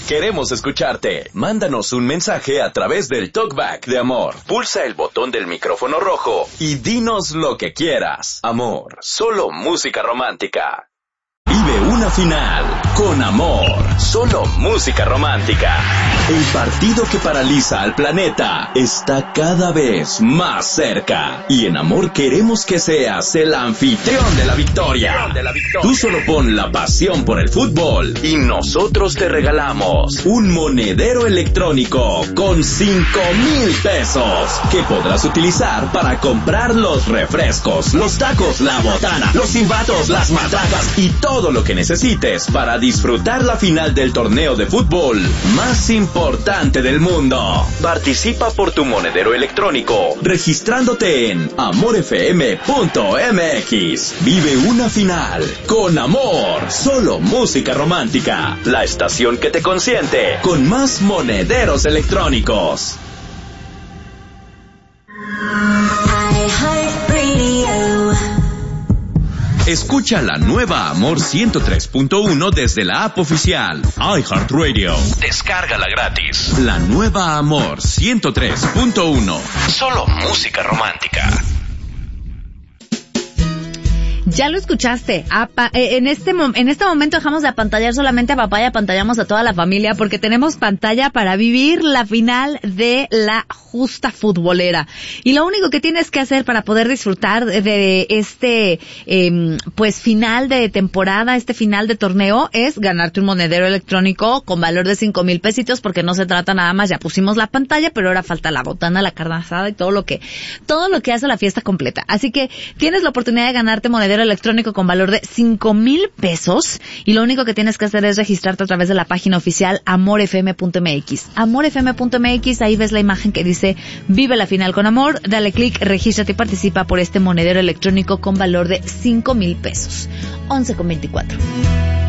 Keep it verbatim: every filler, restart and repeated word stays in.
queremos escucharte. Mándanos un mensaje a través del Talkback de Amor. Pulsa el botón del micrófono rojo y dinos lo que quieras. Amor, solo música romántica. Vive una final con Amor, solo música romántica. El partido que paraliza al planeta está cada vez más cerca. Y en Amor queremos que seas el anfitrión de la victoria. Tú solo pon la pasión por el fútbol y nosotros te regalamos un monedero electrónico con cinco mil pesos que podrás utilizar para comprar los refrescos, los tacos, la botana, los silbatos, las matracas y todo lo que necesites para disfrutar la final del torneo de fútbol más importante del mundo. Participa por tu monedero electrónico registrándote en amor f m punto m x. Vive una final con Amor, solo música romántica. La estación que te consiente con más monederos electrónicos. Escucha la nueva Amor ciento tres punto uno desde la app oficial iHeartRadio. Descárgala gratis. La nueva Amor ciento tres punto uno. Solo música romántica. Ya lo escuchaste. Apa, eh, en este mom- en este momento dejamos de apantallar solamente a papá y apantallamos a toda la familia porque tenemos pantalla para vivir la final de la justa futbolera. Y lo único que tienes que hacer para poder disfrutar de, de este eh, pues final de temporada, este final de torneo, es ganarte un monedero electrónico con valor de cinco mil pesitos, porque no se trata nada más, ya pusimos la pantalla, pero ahora falta la botana, la carne asada y todo lo que todo lo que hace la fiesta completa. Así que tienes la oportunidad de ganarte monedero electrónico con valor de cinco mil pesos y lo único que tienes que hacer es registrarte a través de la página oficial amor f m punto m x. amor f m punto m x, ahí ves la imagen que dice Vive la final con Amor, dale clic, regístrate y participa por este monedero electrónico con valor de cinco mil pesos. once con veinticuatro.